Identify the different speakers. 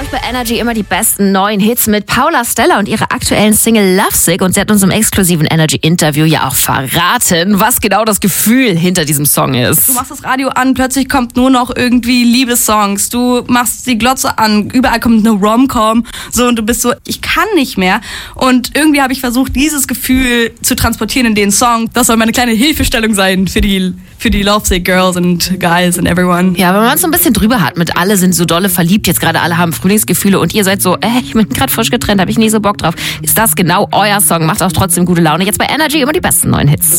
Speaker 1: bei Energy immer die besten neuen Hits mit Paula Stella und ihrer aktuellen Single Lovesick. Und sie hat uns im exklusiven Energy-Interview ja auch verraten, was genau das Gefühl hinter diesem Song ist.
Speaker 2: Du machst das Radio an, plötzlich kommt nur noch irgendwie Liebessongs. Du machst die Glotze an, überall kommt eine Rom-Com. So, und du bist so, ich kann nicht mehr. Und irgendwie habe ich versucht, dieses Gefühl zu transportieren in den Song. Das soll meine kleine Hilfestellung sein für die Lovesick Girls and Guys and everyone.
Speaker 1: Ja, wenn man es so ein bisschen drüber hat, mit alle sind so dolle verliebt, jetzt gerade alle haben Frühlingsgefühle und ihr seid so, ich bin gerade frisch getrennt, habe ich nie so Bock drauf. Ist das genau euer Song? Macht auch trotzdem gute Laune. Jetzt bei Energy immer die besten neuen Hits.